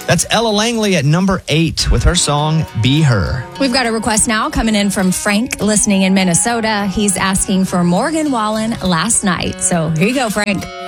That's Ella Langley at number 8 with her song, Be Her. We've got a request now coming in from Frank, listening in Minnesota. He's asking for Morgan Wallen, Last Night. So here you go, Frank.